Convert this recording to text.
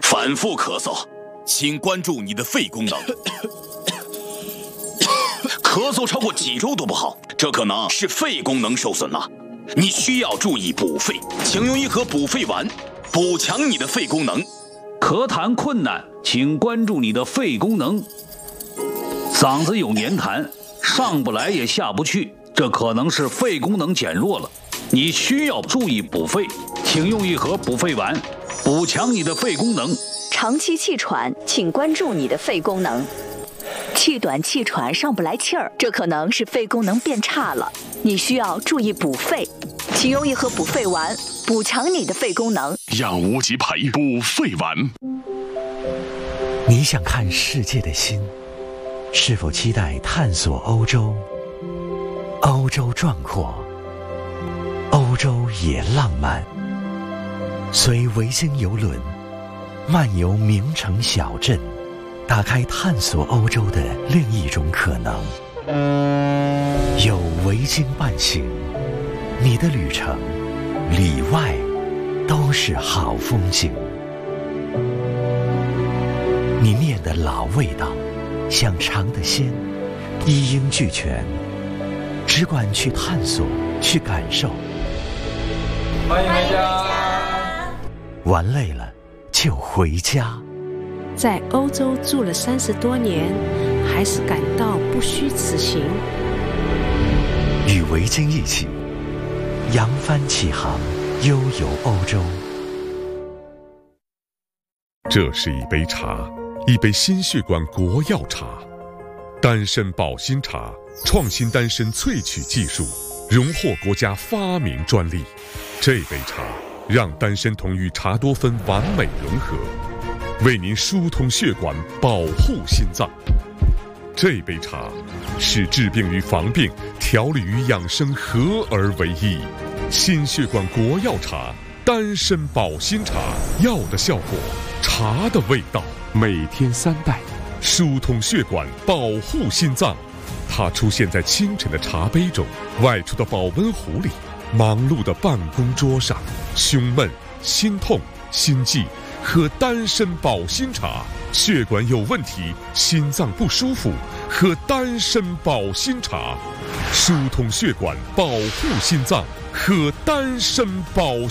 反复咳嗽， 请关注你的肺功能。 咳嗽超过几周都不好，这可能是肺功能受损了。你需要注意补肺，请用一盒补肺丸，补强你的肺功能。 咳痰困难，请关注你的肺功能。嗓子有黏痰，上不来也下不去，这可能是肺功能减弱了。你需要注意补肺，请用一盒补肺丸，补强你的肺功能。 长期气喘，请关注你的肺功能。气短气喘上不来气儿，这可能是肺功能变差了，你需要注意补肺，请用一盒补肺丸，补强你的肺功能。 养无极培补肺丸。 你想看世界的心，是否期待探索欧洲？欧洲壮阔，欧洲也浪漫。随维京邮轮漫游名城小镇，打开探索欧洲的另一种可能。有维京伴行，你的旅程里外都是好风景。你念的老味道，想尝的鲜，一应俱全，只管去探索，去感受。 欢迎回家。 玩累了就回家。 在欧洲住了30多年，还是感到不虚此行。 与维京一起扬帆起航，悠游欧洲。 这是一杯茶，一杯心血管国药茶，丹参保心茶，创新丹参萃取技术，荣获国家发明专利。这杯茶让丹参酮与茶多酚完美融合，为您疏通血管，保护心脏。这杯茶是治病与防病、调理与养生合而为一。心血管国药茶，丹参保心茶，药的效果，茶的味道。每天3袋，疏通血管，保护心脏。它出现在清晨的茶杯中，外出的保温壶里，忙碌的办公桌上。胸闷、心痛、心悸，喝丹参保心茶；血管有问题，心脏不舒服，喝丹参保心茶。疏通血管，保护心脏，喝丹参保